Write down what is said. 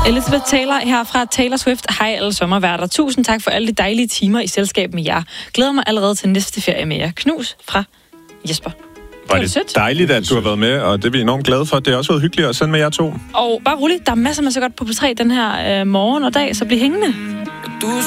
Elizabeth Taylor her fra Taylor Swift. Hej alle sommerværter. Tusind tak for alle de dejlige timer i selskab med jer. Glæder mig allerede til næste ferie med jer. Knus fra Jesper. Var det dejligt, at du har været med, og det er vi enormt glade for. Det har også været hyggeligt at sende med jer to. Og bare roligt, der er masser af så godt på P3 den her morgen og dag, så bliv hængende.